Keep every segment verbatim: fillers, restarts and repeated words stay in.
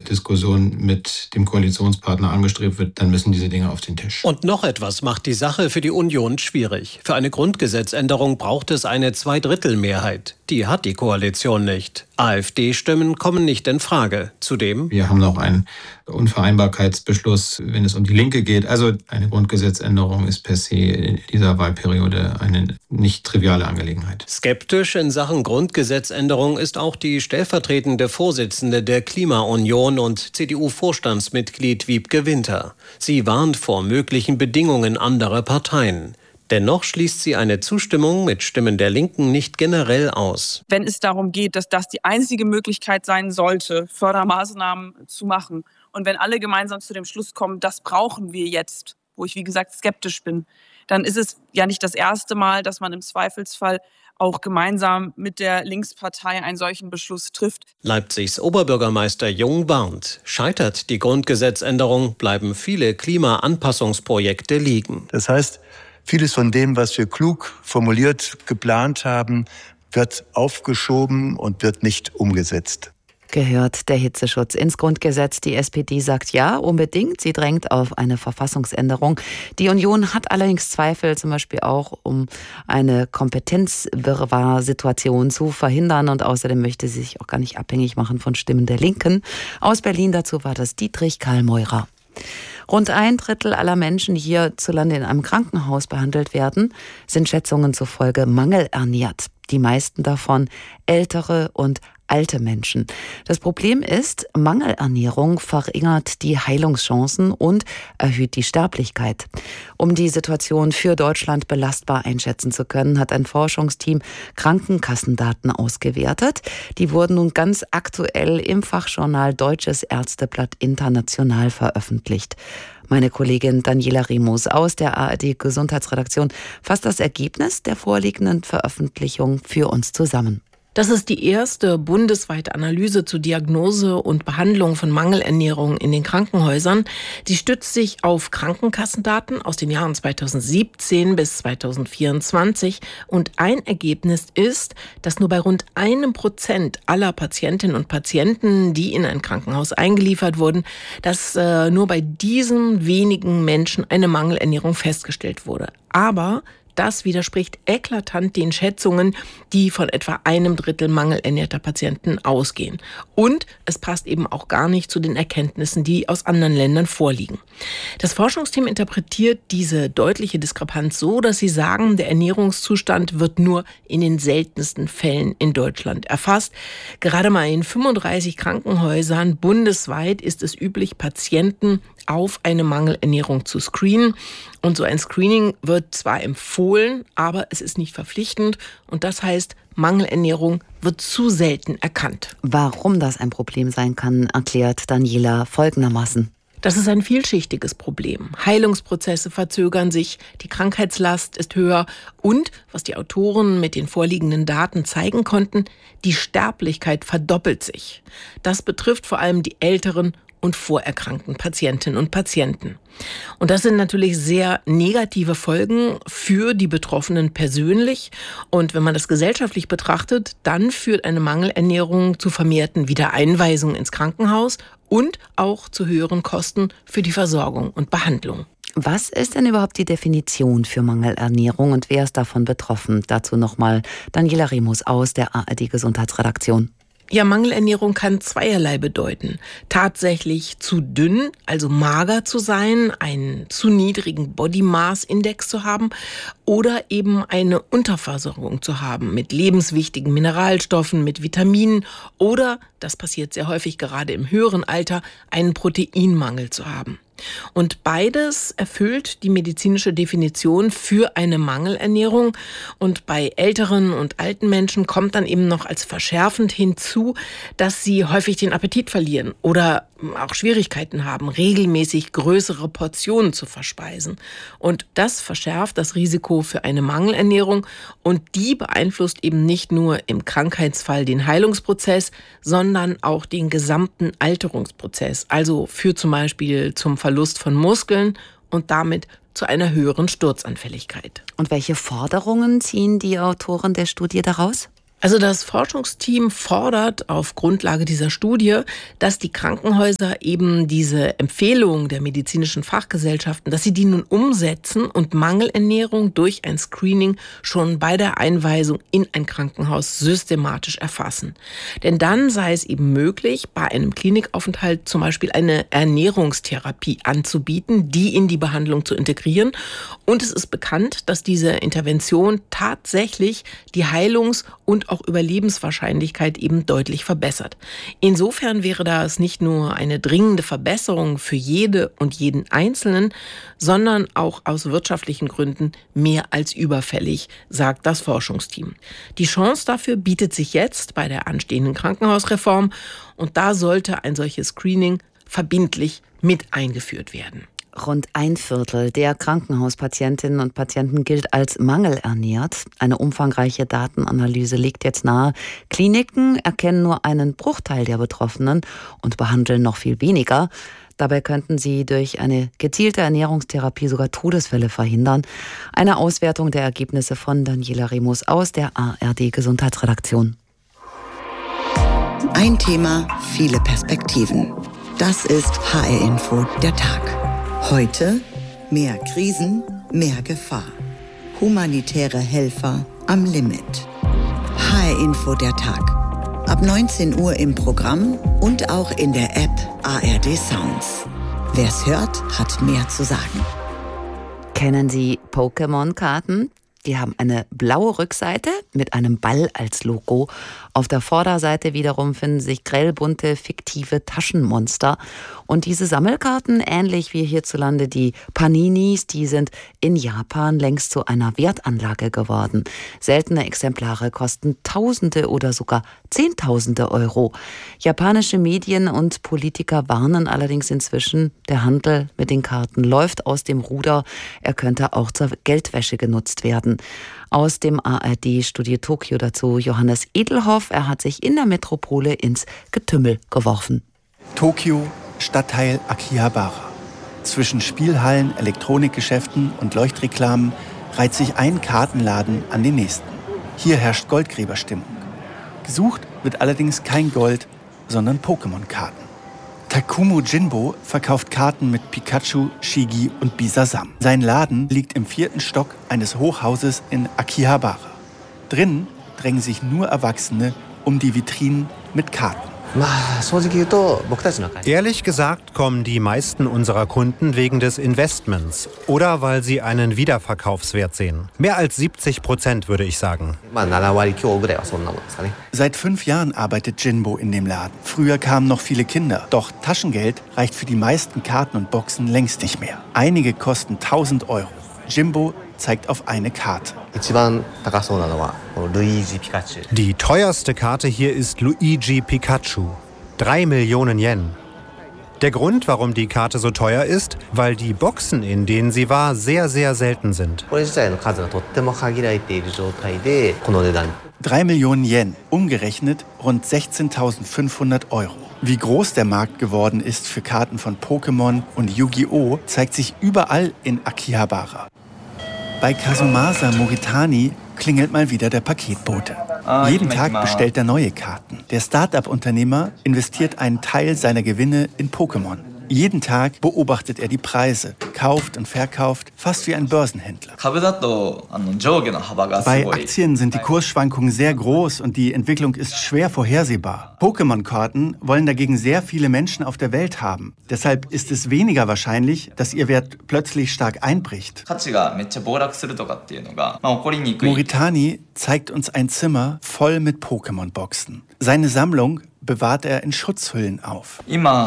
Diskussion mit dem Koalitionspartner angestrebt wird, dann müssen diese Dinge auf den Tisch. Und noch etwas macht die Sache für die Union schwierig. Für eine Grundgesetzänderung braucht es eine Zweidrittelmehrheit. Die hat die Koalition nicht. AfD-Stimmen kommen nicht in Frage. Zudem: Wir haben noch einen Unvereinbarkeitsbeschluss, wenn es um die Linke geht. Also eine Grundgesetzänderung ist per se in dieser Wahlperiode eine nicht triviale Angelegenheit. Skeptisch in Sachen Grundgesetzänderung ist auch die stellvertretende Vorsitzende der Klimaunion und C D U-Vorstandsmitglied Wiebke Winter. Sie warnt vor möglichen Bedingungen anderer Parteien. Dennoch schließt sie eine Zustimmung mit Stimmen der Linken nicht generell aus. Wenn es darum geht, dass das die einzige Möglichkeit sein sollte, Fördermaßnahmen zu machen, und wenn alle gemeinsam zu dem Schluss kommen, das brauchen wir jetzt, wo ich wie gesagt skeptisch bin, dann ist es ja nicht das erste Mal, dass man im Zweifelsfall auch gemeinsam mit der Linkspartei einen solchen Beschluss trifft. Leipzigs Oberbürgermeister Jung warnt: Scheitert die Grundgesetzänderung, bleiben viele Klimaanpassungsprojekte liegen. Das heißt, vieles von dem, was wir klug formuliert, geplant haben, wird aufgeschoben und wird nicht umgesetzt. Gehört der Hitzeschutz ins Grundgesetz? Die S P D sagt ja, unbedingt. Sie drängt auf eine Verfassungsänderung. Die Union hat allerdings Zweifel, zum Beispiel auch, um eine Kompetenzwirrwarr-Situation zu verhindern. Und außerdem möchte sie sich auch gar nicht abhängig machen von Stimmen der Linken. Aus Berlin dazu war das Dietrich Karl-Meurer. Rund ein Drittel aller Menschen, die hierzulande in einem Krankenhaus behandelt werden, sind Schätzungen zufolge mangelernährt. Die meisten davon ältere und alte Menschen. Das Problem ist, Mangelernährung verringert die Heilungschancen und erhöht die Sterblichkeit. Um die Situation für Deutschland belastbar einschätzen zu können, hat ein Forschungsteam Krankenkassendaten ausgewertet. Die wurden nun ganz aktuell im Fachjournal Deutsches Ärzteblatt International veröffentlicht. Meine Kollegin Daniela Remus aus der A R D-Gesundheitsredaktion fasst das Ergebnis der vorliegenden Veröffentlichung für uns zusammen. Das ist die erste bundesweite Analyse zur Diagnose und Behandlung von Mangelernährung in den Krankenhäusern. Die stützt sich auf Krankenkassendaten aus den Jahren zweitausendsiebzehn bis zweitausendvierundzwanzig. Und ein Ergebnis ist, dass nur bei rund einem Prozent aller Patientinnen und Patienten, die in ein Krankenhaus eingeliefert wurden, dass äh, nur bei diesen wenigen Menschen eine Mangelernährung festgestellt wurde. Aber das widerspricht eklatant den Schätzungen, die von etwa einem Drittel mangelernährter Patienten ausgehen. Und es passt eben auch gar nicht zu den Erkenntnissen, die aus anderen Ländern vorliegen. Das Forschungsteam interpretiert diese deutliche Diskrepanz so, dass sie sagen, der Ernährungszustand wird nur in den seltensten Fällen in Deutschland erfasst. Gerade mal in fünfunddreißig Krankenhäusern bundesweit ist es üblich, Patienten auf eine Mangelernährung zu screenen. Und so ein Screening wird zwar empfohlen, aber es ist nicht verpflichtend. Und das heißt, Mangelernährung wird zu selten erkannt. Warum das ein Problem sein kann, erklärt Daniela folgendermaßen. Das ist ein vielschichtiges Problem. Heilungsprozesse verzögern sich, die Krankheitslast ist höher und, was die Autoren mit den vorliegenden Daten zeigen konnten, die Sterblichkeit verdoppelt sich. Das betrifft vor allem die älteren und vorerkrankten Patientinnen und Patienten. Und das sind natürlich sehr negative Folgen für die Betroffenen persönlich. Und wenn man das gesellschaftlich betrachtet, dann führt eine Mangelernährung zu vermehrten Wiedereinweisungen ins Krankenhaus und auch zu höheren Kosten für die Versorgung und Behandlung. Was ist denn überhaupt die Definition für Mangelernährung und wer ist davon betroffen? Dazu nochmal Daniela Remus aus der A R D-Gesundheitsredaktion. Ja, Mangelernährung kann zweierlei bedeuten. Tatsächlich zu dünn, also mager zu sein, einen zu niedrigen Body Mass Index zu haben oder eben eine Unterversorgung zu haben mit lebenswichtigen Mineralstoffen, mit Vitaminen oder, das passiert sehr häufig gerade im höheren Alter, einen Proteinmangel zu haben. Und beides erfüllt die medizinische Definition für eine Mangelernährung. Und bei älteren und alten Menschen kommt dann eben noch als verschärfend hinzu, dass sie häufig den Appetit verlieren oder auch Schwierigkeiten haben, regelmäßig größere Portionen zu verspeisen. Und das verschärft das Risiko für eine Mangelernährung. Und die beeinflusst eben nicht nur im Krankheitsfall den Heilungsprozess, sondern auch den gesamten Alterungsprozess. Also führt zum Beispiel zum Verlust von Muskeln und damit zu einer höheren Sturzanfälligkeit. Und welche Forderungen ziehen die Autoren der Studie daraus? Also das Forschungsteam fordert auf Grundlage dieser Studie, dass die Krankenhäuser eben diese Empfehlungen der medizinischen Fachgesellschaften, dass sie die nun umsetzen und Mangelernährung durch ein Screening schon bei der Einweisung in ein Krankenhaus systematisch erfassen. Denn dann sei es eben möglich, bei einem Klinikaufenthalt zum Beispiel eine Ernährungstherapie anzubieten, die in die Behandlung zu integrieren. Und es ist bekannt, dass diese Intervention tatsächlich die Heilungs- und auch Überlebenswahrscheinlichkeit eben deutlich verbessert. Insofern wäre das nicht nur eine dringende Verbesserung für jede und jeden Einzelnen, sondern auch aus wirtschaftlichen Gründen mehr als überfällig, sagt das Forschungsteam. Die Chance dafür bietet sich jetzt bei der anstehenden Krankenhausreform und da sollte ein solches Screening verbindlich mit eingeführt werden. Rund ein Viertel der Krankenhauspatientinnen und Patienten gilt als mangelernährt. Eine umfangreiche Datenanalyse legt jetzt nahe, Kliniken erkennen nur einen Bruchteil der Betroffenen und behandeln noch viel weniger. Dabei könnten sie durch eine gezielte Ernährungstherapie sogar Todesfälle verhindern. Eine Auswertung der Ergebnisse von Daniela Remus aus der A R D-Gesundheitsredaktion. Ein Thema, viele Perspektiven. Das ist H R-Info, der Tag. Heute mehr Krisen, mehr Gefahr. Humanitäre Helfer am Limit. H R-Info, der Tag. Ab neunzehn Uhr im Programm und auch in der App A R D Sounds. Wer's hört, hat mehr zu sagen. Kennen Sie Pokémon-Karten? Die haben eine blaue Rückseite mit einem Ball als Logo. Auf der Vorderseite wiederum finden sich grellbunte, fiktive Taschenmonster. Und diese Sammelkarten, ähnlich wie hierzulande die Paninis, die sind in Japan längst zu einer Wertanlage geworden. Seltene Exemplare kosten Tausende oder sogar Zehntausende Euro. Japanische Medien und Politiker warnen allerdings inzwischen, der Handel mit den Karten läuft aus dem Ruder. Er könnte auch zur Geldwäsche genutzt werden. Aus dem A R D-Studio Tokio dazu Johannes Edelhoff. Er hat sich in der Metropole ins Getümmel geworfen. Tokio, Stadtteil Akihabara. Zwischen Spielhallen, Elektronikgeschäften und Leuchtreklamen reiht sich ein Kartenladen an den nächsten. Hier herrscht Goldgräberstimmung. Gesucht wird allerdings kein Gold, sondern Pokémon-Karten. Takumu Jinbo verkauft Karten mit Pikachu, Shigi und Bisasam. Sein Laden liegt im vierten Stock eines Hochhauses in Akihabara. Drinnen drängen sich nur Erwachsene um die Vitrinen mit Karten. Ehrlich gesagt kommen die meisten unserer Kunden wegen des Investments oder weil sie einen Wiederverkaufswert sehen. Mehr als siebzig Prozent, würde ich sagen. Seit fünf Jahren arbeitet Jinbo in dem Laden. Früher kamen noch viele Kinder. Doch Taschengeld reicht für die meisten Karten und Boxen längst nicht mehr. Einige kosten tausend Euro. Jinbo zeigt auf eine Karte. Die teuerste Karte hier ist Luigi Pikachu. Drei Millionen Yen. Der Grund, warum die Karte so teuer ist, weil die Boxen, in denen sie war, sehr, sehr selten sind. Drei Millionen Yen, umgerechnet rund sechzehntausendfünfhundert Euro. Wie groß der Markt geworden ist für Karten von Pokémon und Yu-Gi-Oh! Zeigt sich überall in Akihabara. Bei Kazumasa Moritani klingelt mal wieder der Paketbote. Jeden Tag bestellt er neue Karten. Der Start-up-Unternehmer investiert einen Teil seiner Gewinne in Pokémon. Jeden Tag beobachtet er die Preise, kauft und verkauft, fast wie ein Börsenhändler. Bei Aktien sind die Kursschwankungen sehr groß und die Entwicklung ist schwer vorhersehbar. Pokémon-Karten wollen dagegen sehr viele Menschen auf der Welt haben. Deshalb ist es weniger wahrscheinlich, dass ihr Wert plötzlich stark einbricht. Moritani zeigt uns ein Zimmer voll mit Pokémon-Boxen. Seine Sammlung bewahrt er in Schutzhüllen auf.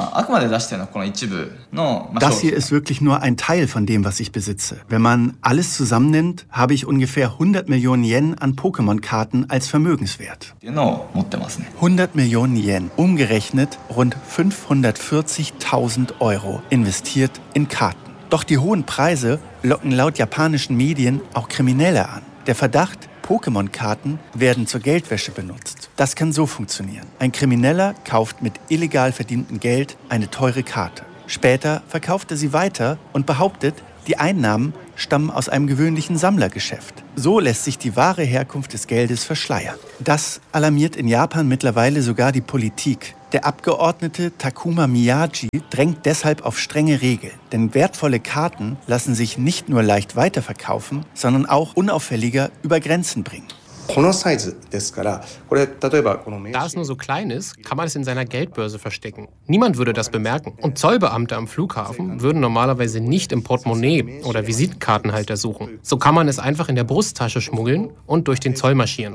Das hier ist wirklich nur ein Teil von dem, was ich besitze. Wenn man alles zusammennimmt, habe ich ungefähr hundert Millionen Yen an Pokémon-Karten als Vermögenswert. hundert Millionen Yen, umgerechnet rund fünfhundertvierzigtausend Euro investiert in Karten. Doch die hohen Preise locken laut japanischen Medien auch Kriminelle an. Der Verdacht, Pokémon-Karten werden zur Geldwäsche benutzt. Das kann so funktionieren. Ein Krimineller kauft mit illegal verdientem Geld eine teure Karte. Später verkauft er sie weiter und behauptet, die Einnahmen stammen aus einem gewöhnlichen Sammlergeschäft. So lässt sich die wahre Herkunft des Geldes verschleiern. Das alarmiert in Japan mittlerweile sogar die Politik. Der Abgeordnete Takuma Miyagi drängt deshalb auf strenge Regeln. Denn wertvolle Karten lassen sich nicht nur leicht weiterverkaufen, sondern auch unauffälliger über Grenzen bringen. Da es nur so klein ist, kann man es in seiner Geldbörse verstecken. Niemand würde das bemerken. Und Zollbeamte am Flughafen würden normalerweise nicht im Portemonnaie oder Visitenkartenhalter suchen. So kann man es einfach in der Brusttasche schmuggeln und durch den Zoll marschieren.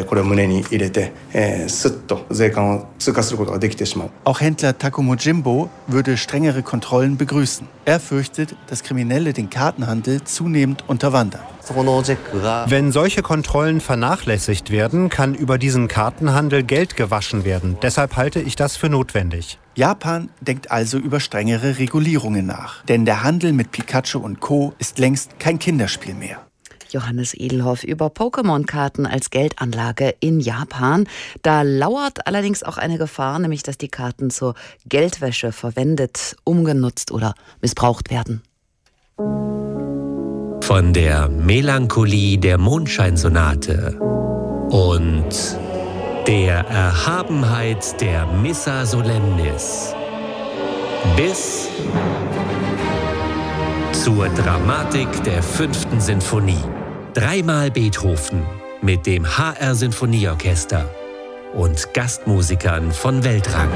Auch Händler Takumo Jimbo würde strengere Kontrollen begrüßen. Er fürchtet, dass Kriminelle den Kartenhandel zunehmend unterwandern. Wenn solche Kontrollen vernachlässigt werden, kann über diesen Kartenhandel Geld gewaschen werden. Deshalb halte ich das für notwendig. Japan denkt also über strengere Regulierungen nach. Denn der Handel mit Pikachu und Co. ist längst kein Kinderspiel mehr. Johannes Edelhoff über Pokémon-Karten als Geldanlage in Japan. Da lauert allerdings auch eine Gefahr, nämlich dass die Karten zur Geldwäsche verwendet, umgenutzt oder missbraucht werden. Von der Melancholie der Mondscheinsonate und der Erhabenheit der Missa Solemnis bis zur Dramatik der fünften Sinfonie. Dreimal Beethoven mit dem H R Sinfonieorchester und Gastmusikern von Weltrang.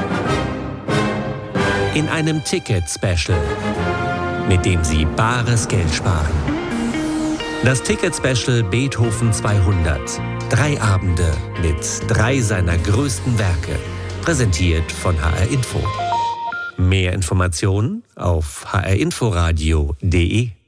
In einem Ticket-Special, mit dem Sie bares Geld sparen. Das Ticket-Special Beethoven zweihundert. Drei Abende mit drei seiner größten Werke. Präsentiert von H R Info. Mehr Informationen auf h r inforadio punkt d e.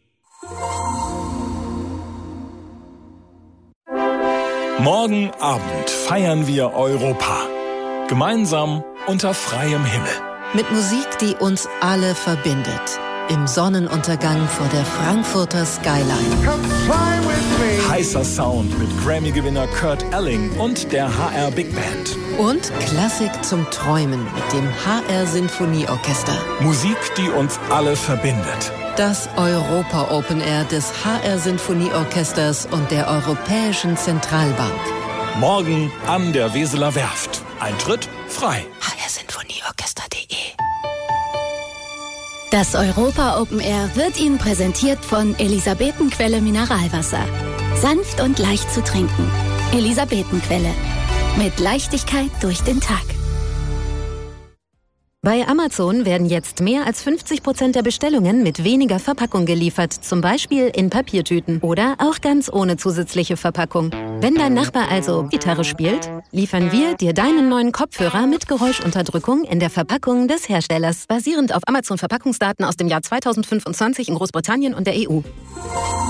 Morgen Abend feiern wir Europa. Gemeinsam unter freiem Himmel. Mit Musik, die uns alle verbindet. Im Sonnenuntergang vor der Frankfurter Skyline. Heißer Sound mit Grammy-Gewinner Kurt Elling und der H R Big Band. Und Klassik zum Träumen mit dem H R Sinfonieorchester. Musik, die uns alle verbindet. Das Europa Open Air des H R Sinfonieorchesters und der Europäischen Zentralbank. Morgen an der Weseler Werft. Eintritt frei. h r sinfonieorchester punkt d e. Das Europa Open Air wird Ihnen präsentiert von Elisabetenquelle Mineralwasser. Sanft und leicht zu trinken. Elisabetenquelle. Mit Leichtigkeit durch den Tag. Bei Amazon werden jetzt mehr als fünfzig Prozent der Bestellungen mit weniger Verpackung geliefert, zum Beispiel in Papiertüten oder auch ganz ohne zusätzliche Verpackung. Wenn dein Nachbar also Gitarre spielt, liefern wir dir deinen neuen Kopfhörer mit Geräuschunterdrückung in der Verpackung des Herstellers, basierend auf Amazon-Verpackungsdaten aus dem Jahr zweitausendfünfundzwanzig in Großbritannien und der E U.